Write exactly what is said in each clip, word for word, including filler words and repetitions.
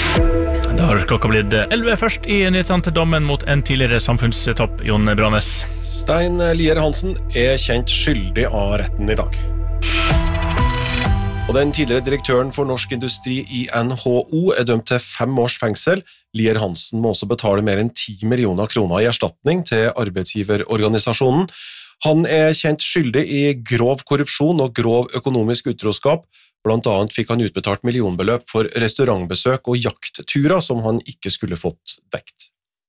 Da har klokka blitt elleve først i nyhetene til dommen mot en tidligere samfunnstopp, Jon Branes. Stein Lier Hansen er kjent skyldig av retten i dag. Og den tidligere direktøren for Norsk Industri i N H O er dømt til fem års fengsel. Lier Hansen må også betale mer enn ti millioner kroner i erstatning til arbeidsgiverorganisasjonen. Han er kjent skyldig i grov korrupsjon og grov økonomisk utroskap. Blant annet fikk han utbetalt millionbeløp for restaurantbesøk og jaktturer som han ikke skulle fått dekt.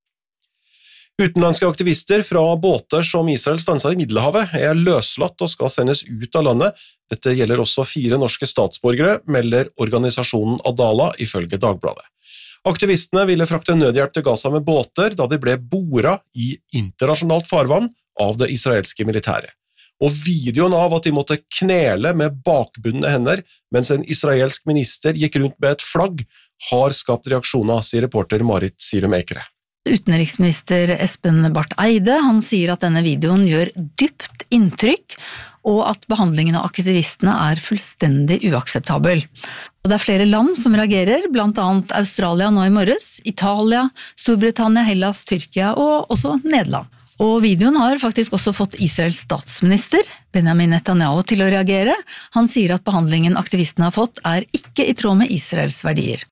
Utenlandske aktivister fra båter som Israel stanset i Middelhavet er løslatt og skal sendes ut av landet. Dette gjelder også fire norske statsborgere, melder organisasjonen Adala ifølge Dagbladet. Aktivistene ville frakte nødhjelp til Gaza med båter da de ble boret i internasjonalt farvann av det israelske militæret. Og videoen av at de måtte knele med bakbundne hender mens en israelsk minister gikk rundt med et flagg, har skapt reaksjoner, sier reporter Marit Sirum Ekere. Utenriksminister Espen Barth Eide, han sier at denne videoen gjør dypt inntrykk, og at behandlingen av aktivistene er fullstendig uakseptabel. Og det er flere land som reagerer, blant annet Australia nå i morges, Italia, Storbritannia, Hellas, Tyrkia og også Nederland. Og videoen har faktisk også fått Israels statsminister, Benjamin Netanyahu, til å reagere. Han sier at behandlingen aktivistene har fått er ikke i tråd med Israels verdier.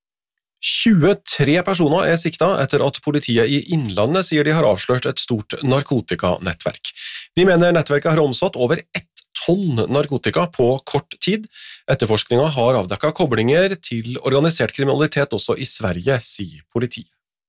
tjuetre personer er siktet etter at politiet i Innlandet sier de har avslørt et stort narkotikanettverk. De mener nettverket har omsatt over ett tonn narkotika på kort tid. Etterforskningen har avdekket koblinger til organisert kriminalitet også i Sverige, sier politiet.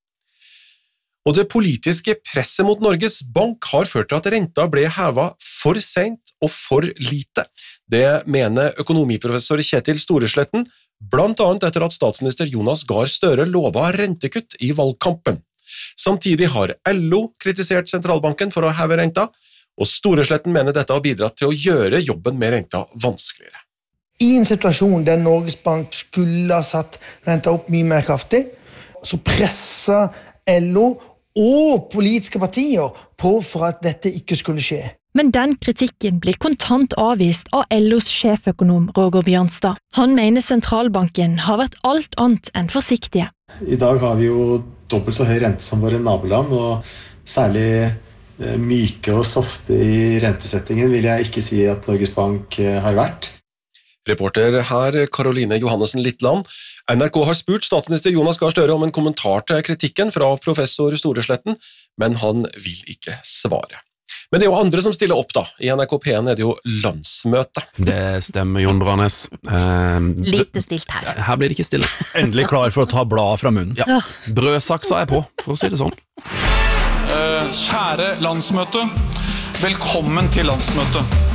Og det politiske presset mot Norges Bank har ført til at renta ble hevet for sent og for lite. Det mener økonomiprofessor Kjetil Storesletten, blant annet etter at statsminister Jonas Gahr Støre lovet rentekutt i valgkampen. Samtidig har L O kritisert sentralbanken for å heve renta, og Storesletten mener dette har bidratt til å gjøre jobben med renta vanskeligere. I en situasjon der Norges Bank skulle ha satt renta opp mye mer kraftig, så presser L O og politiske partier på for at dette ikke skulle skje. Men den kritikken blir kontant avvist av L O's sjeføkonom Roger Bjørnstad. Han mener sentralbanken har vært alt annet enn forsiktige. I dag har vi jo dobbelt så høy rente som våre naboland, og særlig myke og softe i rentesettingen vil jeg ikke si at Norges Bank har vært. Reporter her, Karoline Johannessen Littland. N R K har spurt statsminister Jonas Gahr Støre om en kommentar til kritikken fra professor Storesletten, men han vil ikke svare. Men det er jo andre som stiller opp da. I N R K P en er det jo landsmøte. Det stemmer, Jon Branes. Eh, Lite stilt her. Her blir det ikke stille. Endelig klar for å ta blad fra munnen. Ja. Brødsaksa er på, for å si det sånn. Eh, kjære landsmøte, velkommen til landsmøte.